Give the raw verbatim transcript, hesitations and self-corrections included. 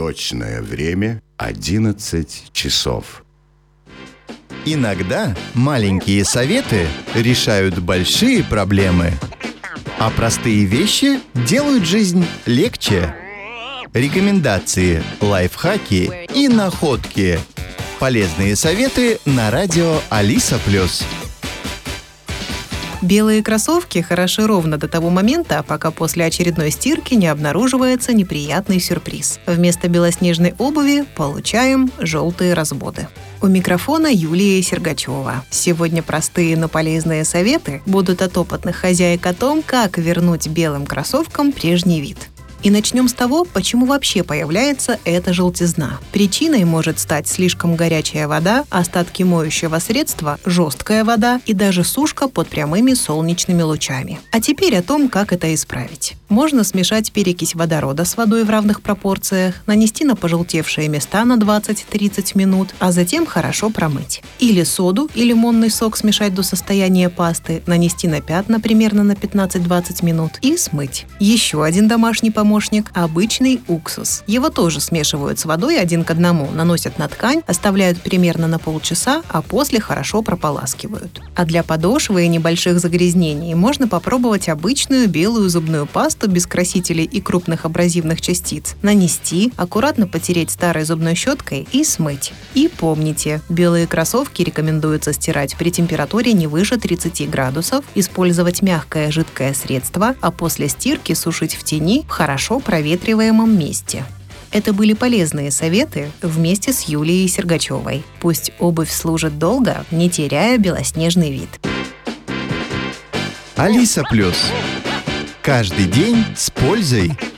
Точное время одиннадцать часов. Иногда маленькие советы решают большие проблемы, а простые вещи делают жизнь легче. Рекомендации, лайфхаки и находки. Полезные советы на радио Алиса Плюс. Белые кроссовки хороши ровно до того момента, пока после очередной стирки не обнаруживается неприятный сюрприз. Вместо белоснежной обуви получаем желтые разводы. У микрофона Юлия Сергачева. Сегодня простые, но полезные советы будут от опытных хозяек о том, как вернуть белым кроссовкам прежний вид. И начнем с того, почему вообще появляется эта желтизна. Причиной может стать слишком горячая вода, остатки моющего средства, жесткая вода и даже сушка под прямыми солнечными лучами. А теперь о том, как это исправить. Можно смешать перекись водорода с водой в равных пропорциях, нанести на пожелтевшие места на двадцать-тридцать минут, а затем хорошо промыть. Или соду и лимонный сок смешать до состояния пасты, нанести на пятна примерно на пятнадцать-двадцать минут и смыть. Еще один домашний помощник Помощник – обычный уксус. Его тоже смешивают с водой один к одному, наносят на ткань, оставляют примерно на полчаса, а после хорошо прополаскивают. А для подошвы и небольших загрязнений можно попробовать обычную белую зубную пасту без красителей и крупных абразивных частиц. Нанести, аккуратно потереть старой зубной щеткой и смыть. И помните, белые кроссовки рекомендуется стирать при температуре не выше тридцати градусов, использовать мягкое жидкое средство, а после стирки сушить в тени в хорошо хорошо проветриваемом месте. Это были полезные советы вместе с Юлией Сергачевой. Пусть обувь служит долго, не теряя белоснежный вид. Алиса Плюс. Каждый день с пользой.